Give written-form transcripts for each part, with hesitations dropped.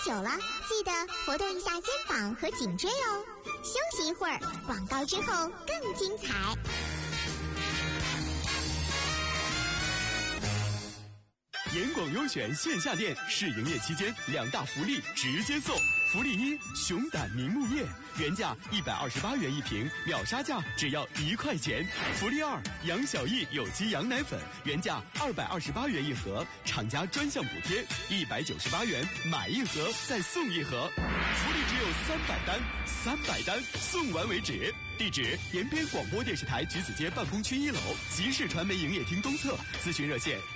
久了，记得活动一下肩膀和颈椎哦。休息一会儿，广告之后更精彩。 严广优选线下店试营业期间2大福利直接送。福利1：熊胆明目叶，原价128元一瓶，秒杀价只要1块钱。福利2：杨小艺有机羊奶粉，原价228元一盒，厂家专项补贴198元，买一盒再送一盒。福利只有300单送完为止。地址：延边广播电视台橘子街办公区1楼集市传媒营业厅东侧，咨询热线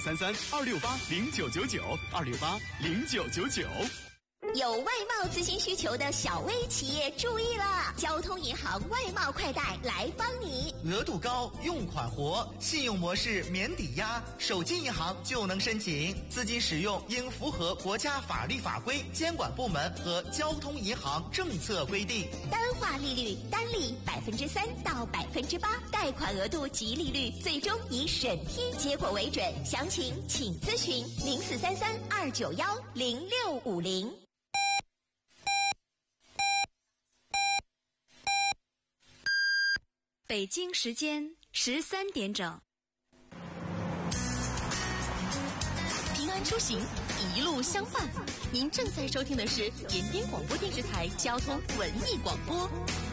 0433-268-0999，268-0999。 有外贸咨询需求的小微企业注意了，交通银行外贸快贷来帮你。 额度高，用款活，信用模式免抵押，手机银行就能申请。资金使用应符合国家法律法规、监管部门和交通银行政策规定。 单化利率单利3%到8%，贷款额度及利率最终以审批结果为准。详情请咨询0433-291-0650。 北京时间13点整。 平安出行，一路相伴。您正在收听的是延边广播电视台交通文艺广播。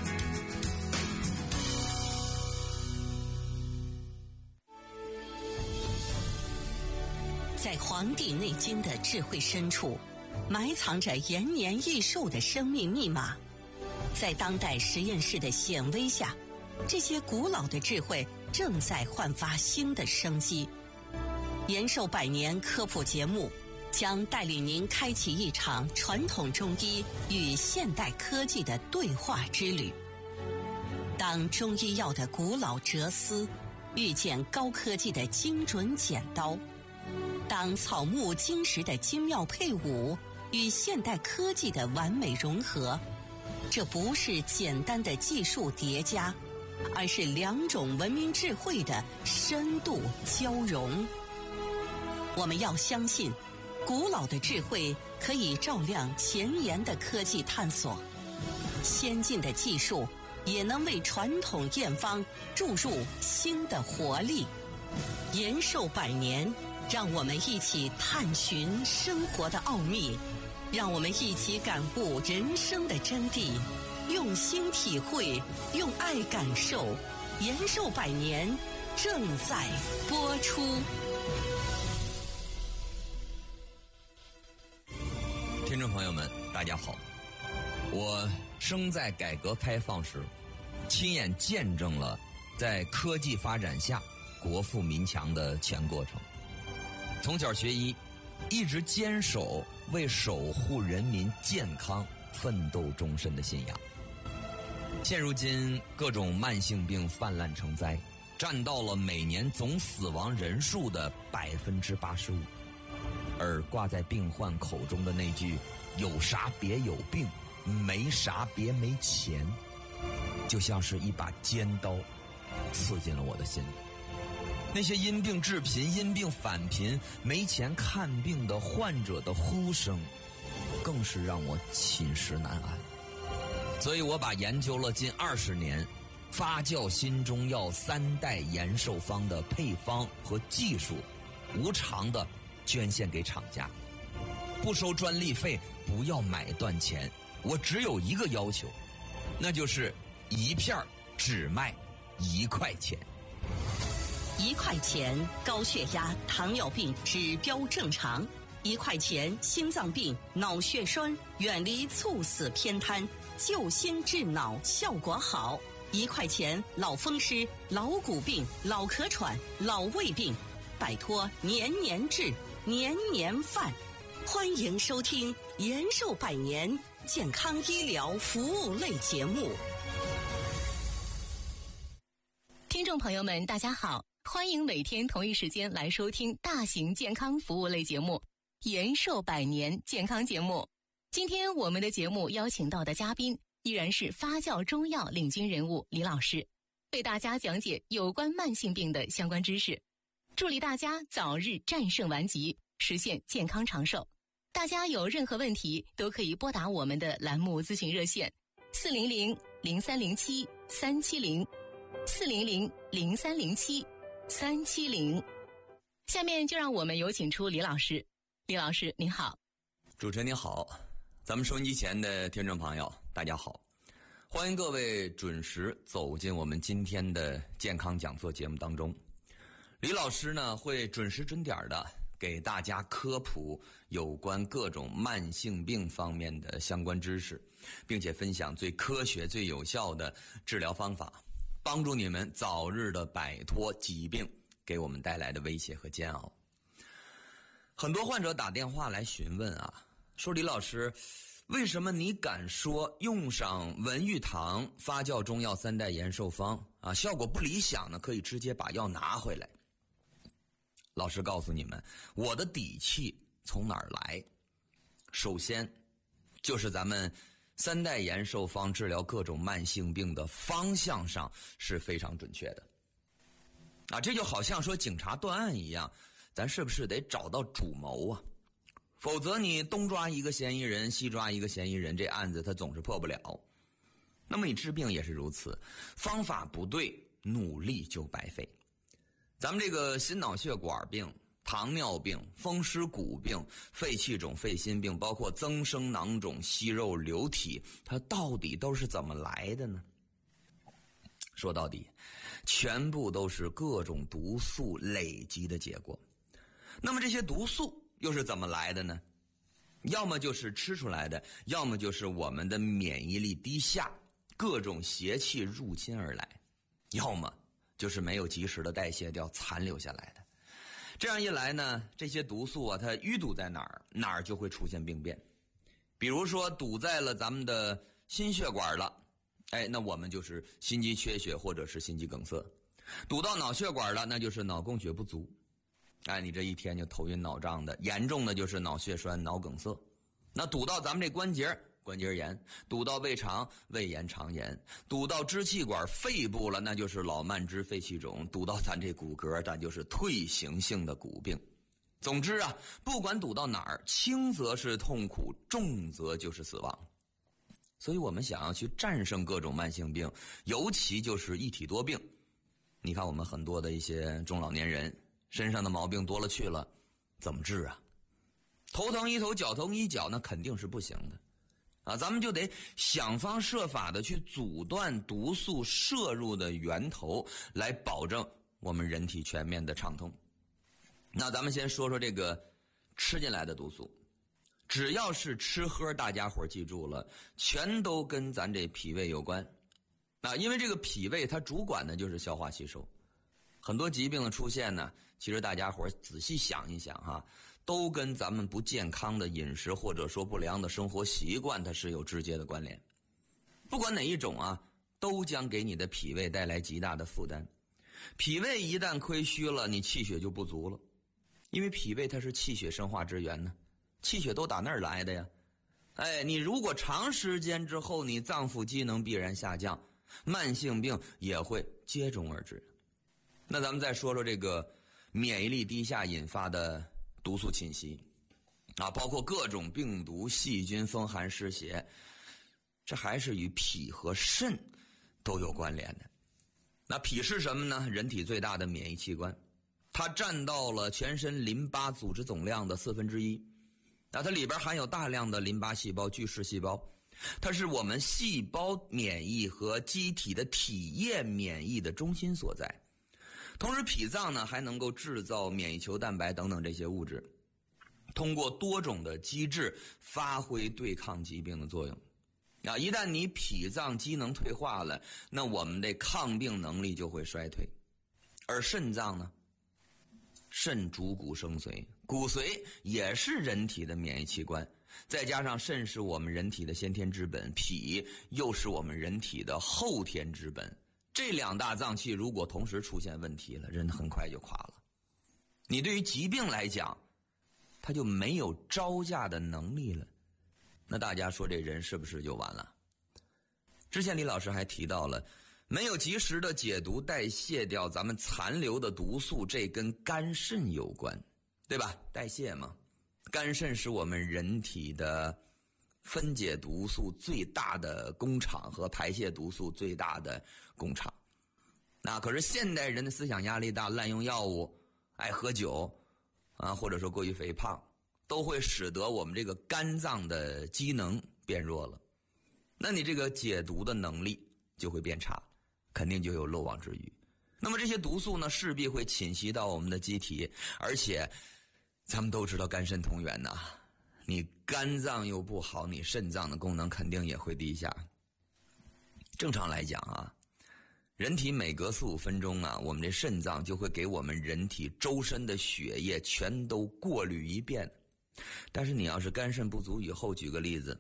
在《黄帝内经》的智慧深处，埋藏着延年益寿的生命密码。在当代实验室的显微下，这些古老的智慧正在焕发新的生机。延寿百年科普节目将带领您开启一场传统中医与现代科技的对话之旅。当中医药的古老哲思遇见高科技的精准剪刀，当草木金石的精妙配伍与现代科技的完美融合，这不是简单的技术叠加，而是2种文明智慧的深度交融。我们要相信，古老的智慧可以照亮前沿的科技探索，先进的技术也能为传统验方注入新的活力。延寿百年，让我们一起探寻生活的奥秘，让我们一起感悟人生的真谛，用心体会，用爱感受。延寿百年正在播出。 听众朋友们，大家好，我生在改革开放时，亲眼见证了在科技发展下国富民强的全过程。从小学医，一直坚守为守护人民健康奋斗终身的信仰。现如今各种慢性病泛滥成灾，占到了每年总死亡人数的85%，而挂在病患口中的那句有啥别有病，没啥别没钱，就像是一把尖刀刺进了我的心里。那些因病致贫、因病返贫、没钱看病的患者的呼声，更是让我寝食难安。所以我把研究了近20年发酵新中药3代延寿方的配方和技术，无偿的捐献给厂家，不收专利费，不要买断钱。我只有一个要求，那就是一片只卖1块钱。 1块钱高血压、糖尿病指标正常，1块钱心脏病、脑血栓远离猝死偏瘫，救心治脑效果好，1块钱老风湿、老骨病、老咳喘、老胃病，摆脱年年治、年年犯。欢迎收听延寿百年健康医疗服务类节目。 听众朋友们，大家好，欢迎每天同一时间来收听大型健康服务类节目延寿百年健康节目。今天我们的节目邀请到的嘉宾依然是发酵中药领军人物李老师，为大家讲解有关慢性病的相关知识，助力大家早日战胜顽疾，实现健康长寿。 大家有任何问题都可以拨打我们的栏目咨询热线400-0307-370，400-0307-370。下面就让我们有请出李老师。李老师您好。 主持人您好，咱们收音机前的听众朋友大家好，欢迎各位准时走进我们今天的健康讲座节目当中。李老师呢会准时准点的给大家科普有关各种慢性病方面的相关知识，并且分享最科学最有效的治疗方法，帮助你们早日的摆脱疾病给我们带来的威胁和煎熬。很多患者打电话来询问啊，说李老师，为什么你敢说用上文玉堂发酵中药3代延寿方啊，效果不理想呢，可以直接把药拿回来？老师告诉你们，我的底气从哪儿来？首先就是咱们3代延寿方治疗各种慢性病的方向上是非常准确的啊，这就好像说警察断案一样，咱是不是得找到主谋啊？否则你东抓一个嫌疑人，西抓一个嫌疑人，这案子它总是破不了。那么你治病也是如此，方法不对，努力就白费。咱们这个心脑血管病、糖尿病、风湿骨病、肺气肿、肺心病，包括增生囊肿、息肉瘤体，它到底都是怎么来的呢？说到底，全部都是各种毒素累积的结果。那么这些毒素又是怎么来的呢？要么就是吃出来的，要么就是我们的免疫力低下，各种邪气入侵而来，要么就是没有及时的代谢掉残留下来的。这样一来呢，这些毒素啊，它淤堵在哪儿，哪儿就会出现病变。比如说堵在了咱们的心血管了，那我们就是心肌缺血或者是心肌梗塞。堵到脑血管了，那就是脑供血不足，你这一天就头晕脑胀的，严重的就是脑血栓、脑梗塞。那堵到咱们这关节炎，堵到胃肠，胃炎、肠炎，堵到支气管、肺部了，那就是老慢支、肺气肿，堵到咱这骨骼，那就是退行性的骨病。总之啊，不管堵到哪儿，轻则是痛苦，重则就是死亡。所以我们想要去战胜各种慢性病，尤其就是一体多病。你看我们很多的一些中老年人身上的毛病多了去了，怎么治啊？头疼医头，脚疼医脚，那肯定是不行的啊！咱们就得想方设法的去阻断毒素摄入的源头，来保证我们人体全面的畅通。那咱们先说说这个吃进来的毒素，只要是吃喝，大家伙记住了，全都跟咱这脾胃有关啊！因为这个脾胃它主管的就是消化吸收，很多疾病的出现呢，其实大家伙仔细想一想哈，都跟咱们不健康的饮食或者说不良的生活习惯它是有直接的关联。不管哪一种啊，都将给你的脾胃带来极大的负担。脾胃一旦亏虚了，你气血就不足了，因为脾胃它是气血生化之源呢，气血都打那儿来的呀。你如果长时间之后你脏腑机能必然下降，慢性病也会接踵而至。那咱们再说说这个免疫力低下引发的毒素侵袭啊，包括各种病毒、细菌、风寒湿邪，这还是与脾和肾都有关联的。那脾是什么呢？人体最大的免疫器官，它占到了全身淋巴组织总量的1/4。那它里边含有大量的淋巴细胞、巨噬细胞，它是我们细胞免疫和机体的体液免疫的中心所在。同时脾脏呢还能够制造免疫球蛋白等等这些物质，通过多种的机制发挥对抗疾病的作用。一旦你脾脏机能退化了，那我们的抗病能力就会衰退。而肾脏呢，肾主骨生髓，骨髓也是人体的免疫器官，再加上肾是我们人体的先天之本，脾又是我们人体的后天之本，这两大脏器如果同时出现问题了，人很快就垮了。你对于疾病来讲，他就没有招架的能力了，那大家说这人是不是就完了？之前李老师还提到了，没有及时的解毒代谢掉咱们残留的毒素，这跟肝肾有关，对吧？代谢嘛， 肝肾是我们人体的分解毒素最大的工厂和排泄毒素最大的工厂。可是现代人的思想压力大，滥用药物，爱喝酒或者说过于肥胖，都会使得我们这个肝脏的机能变弱了。那你这个解毒的能力就会变差，肯定就有漏网之鱼。那么这些毒素呢，势必会侵袭到我们的机体，而且咱们都知道肝肾同源呐，你肝脏又不好，你肾脏的功能肯定也会低下。正常来讲人体每隔4-5分钟我们这肾脏就会给我们人体周身的血液全都过滤一遍。但是你要是肝肾不足以后，举个例子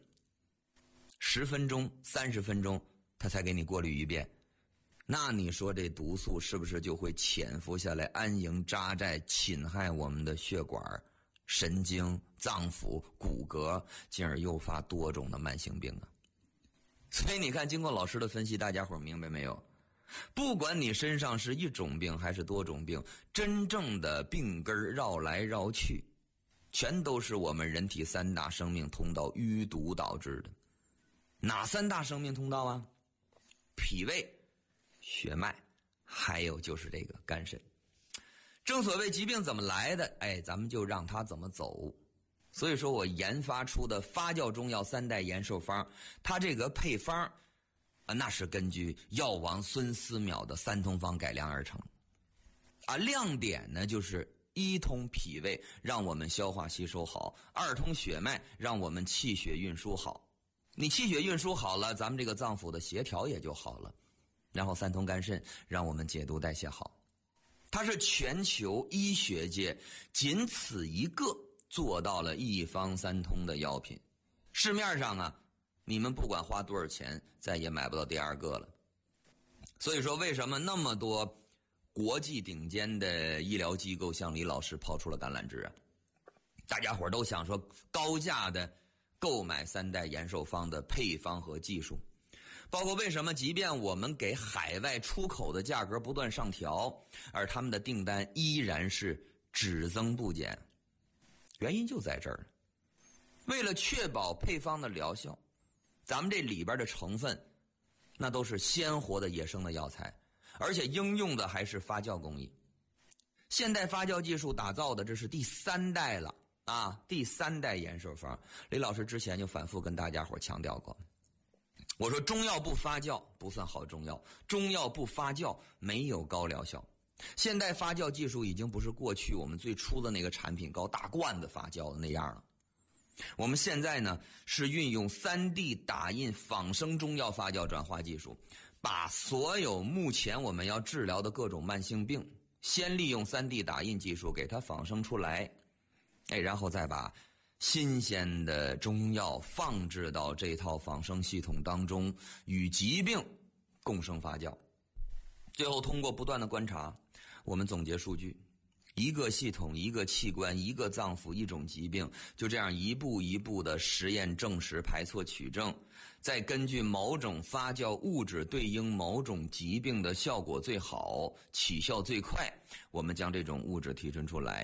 ，10分钟、30分钟它才给你过滤一遍，那你说这毒素是不是就会潜伏下来，安营扎寨，侵害我们的血管、神经、脏腑、骨骼，进而诱发多种的慢性病所以你看，经过老师的分析，大家伙明白没有？不管你身上是一种病还是多种病，真正的病根绕来绕去，全都是我们人体3大生命通道淤堵导致的。哪3大生命通道啊？脾胃、血脉，还有就是这个肝肾。正所谓疾病怎么来的，咱们就让它怎么走。所以说我研发出的发酵中药3代延寿方，它这个配方那是根据药王孙思邈的3通方改良而成。亮点呢就是1通脾胃，让我们消化吸收好；2通血脉，让我们气血运输好。你气血运输好了，咱们这个脏腑的协调也就好了。然后3通肝肾，让我们解毒代谢好。它是全球医学界仅此一个做到了1方3通的药品。市面上你们不管花多少钱，再也买不到第2个了。所以说为什么那么多国际顶尖的医疗机构向李老师抛出了橄榄枝大家伙都想说高价的购买3代延寿方的配方和技术，包括为什么即便我们给海外出口的价格不断上调，而他们的订单依然是只增不减，原因就在这儿。为了确保配方的疗效，咱们这里边的成分那都是鲜活的野生的药材，而且应用的还是发酵工艺。现代发酵技术打造的这是第3代了第3代延寿方。李老师之前就反复跟大家伙强调过，我说中药不发酵不算好中药，中药不发酵没有高疗效。现代发酵技术已经不是过去我们最初的那个产品高大罐子发酵的那样了。我们现在呢是运用 3D 打印仿生中药发酵转化技术，把所有目前我们要治疗的各种慢性病，先利用 3D 打印技术给它仿生出来，然后再把新鲜的中药放置到这套仿生系统当中，与疾病共生发酵。最后通过不断的观察，我们总结数据，一个系统、一个器官、一个脏腑、一种疾病，就这样一步一步的实验证实排错取证，再根据某种发酵物质对应某种疾病的效果最好、起效最快，我们将这种物质提纯出来。